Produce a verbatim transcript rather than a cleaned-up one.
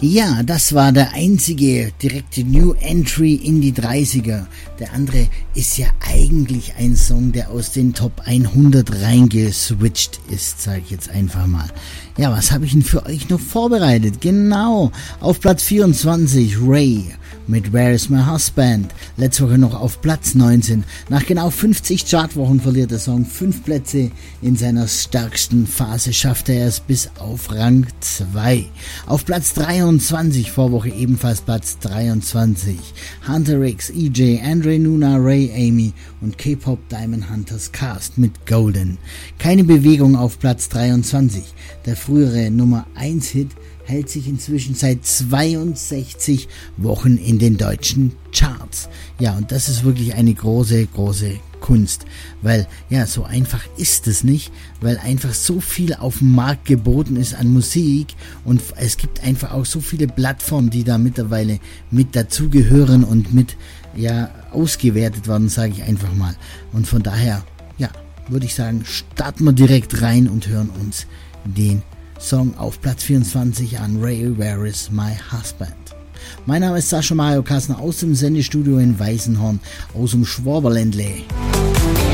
Ja, das war der einzige direkte New Entry in die dreißiger. Der andere ist ja eigentlich ein Song, der aus den Top hundert reingeswitcht ist, sage ich jetzt einfach mal. Ja, was habe ich denn für euch noch vorbereitet? Genau, auf Platz vierundzwanzig Ray mit Where is My Husband. Letzte Woche noch auf Platz neunzehn. Nach genau fünfzig Chartwochen verliert der Song fünf Plätze. In seiner stärksten Phase schaffte er es bis auf Rang zwei. Auf Platz dreiundzwanzig, Vorwoche ebenfalls Platz dreiundzwanzig. Hunter X, E J, Andre Nuna, Ray Amy und K-Pop Diamond Hunters Cast mit Golden. Keine Bewegung auf Platz dreiundzwanzig. Der frühere Nummer eins Hit hält sich inzwischen seit zweiundsechzig Wochen in den deutschen Charts. Ja, und das ist wirklich eine große, große Kunst, weil ja, so einfach ist es nicht, weil einfach so viel auf dem Markt geboten ist an Musik und es gibt einfach auch so viele Plattformen, die da mittlerweile mit dazugehören und mit ja ausgewertet werden, sage ich einfach mal. Und von daher, ja, würde ich sagen, starten wir direkt rein und hören uns den Song auf Platz vierundzwanzig an, Ray, Where is My Husband. Mein Name ist Sascha Mario Kassner aus dem Sendestudio in Weißenhorn, aus dem Schwaberländle.